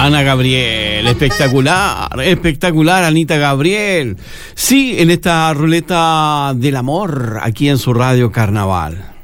Ana Gabriel, espectacular, Anita Gabriel. Sí, en esta ruleta del amor, aquí en su radio Carnaval.